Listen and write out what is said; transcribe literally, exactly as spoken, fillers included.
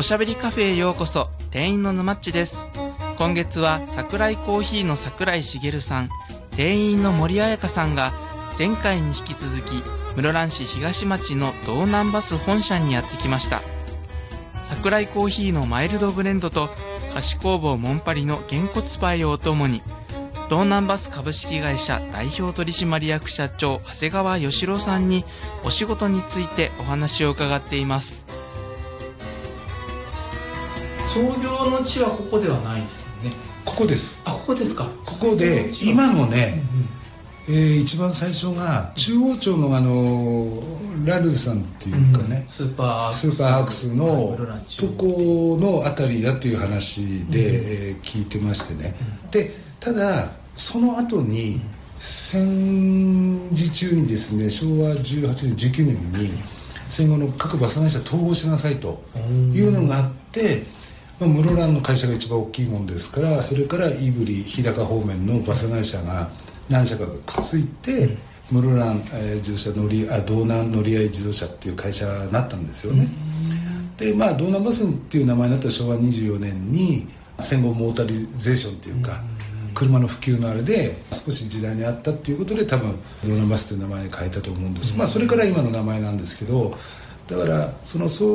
おしゃべりカフェへようこそ。店員のぬまっちです。今月は桜井コーヒーの桜井茂さん、店員の森彩香さんが前回に引き続き室蘭市東町の道南バス本社にやってきました。桜井コーヒーのマイルドブレンドと菓子工房モンパリのげんこつパイをお供に、道南バス株式会社代表取締役社長長谷川義郎さんにお仕事についてお話を伺っています。創業の地はここではないですよね。 ここです。 あ、ここですか。 ここで今のね、うんうん、えー、一番最初が中央町のあのラルズさんっていうかね、うん、 スーパースーパーアクスのとこのあたりだという話で、うん、えー、聞いてましてね、うん、でただその後に戦時中にですね、しょうわじゅうはちねんじゅうきゅうねんに戦後の各バス会社統合しなさいというのがあって、まあ、室蘭の会社が一番大きいもんですから、それから胆振日高方面のバス会社が何社かがくっついて、うん、室蘭、えー、自動車乗りあ道南乗り合い自動車っていう会社になったんですよね。でまあ道南バスっていう名前になったしょうわにじゅうよねんに戦後モータリゼーションっていうか、うん、車の普及のあれで少し時代に合ったっていうことで多分道南バスっていう名前に変えたと思うんです、うん、まあそれから今の名前なんですけど、だからその